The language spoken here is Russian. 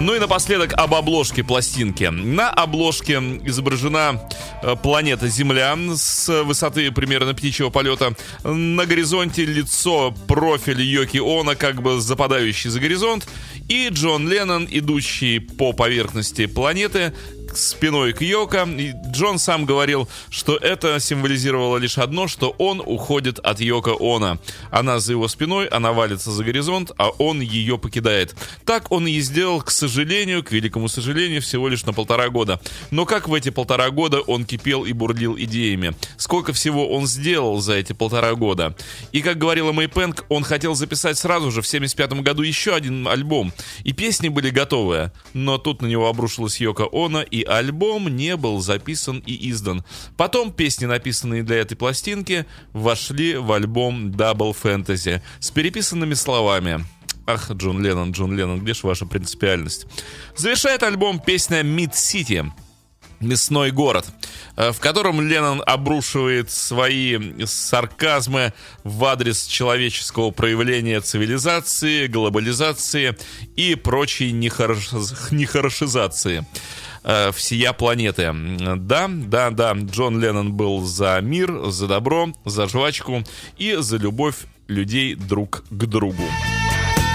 Ну и напоследок об обложке пластинки. На обложке изображена планета Земля с высоты примерно птичьего полета. На горизонте лицо, профиль Йоки Оно, как бы западающий за горизонт. И Джон Леннон, идущий по поверхности планеты, спиной к Йоко. И Джон сам говорил, что это символизировало лишь одно, что он уходит от Йоко Оно. Она за его спиной, она валится за горизонт, а он ее покидает. Так он и сделал, к сожалению, к великому сожалению, всего лишь на 1,5 года. Но как в эти 1,5 года он кипел и бурлил идеями. Сколько всего он сделал за эти 1,5 года. И, как говорила Мэй Пэнк, он хотел записать сразу же в 1975 году еще один альбом. И песни были готовые. Но тут на него обрушилась Йоко Оно, и альбом не был записан и издан. Потом песни, написанные для этой пластинки, вошли в альбом Double Fantasy с переписанными словами. Ах, Джон Леннон, где ж ваша принципиальность? Завершает альбом песня Mid-City, «Мясной город», в котором Леннон обрушивает свои сарказмы в адрес человеческого проявления цивилизации, глобализации и прочей нехорошизации всея планеты. Да, Джон Леннон был за мир, за добро, за жвачку и за любовь людей друг к другу.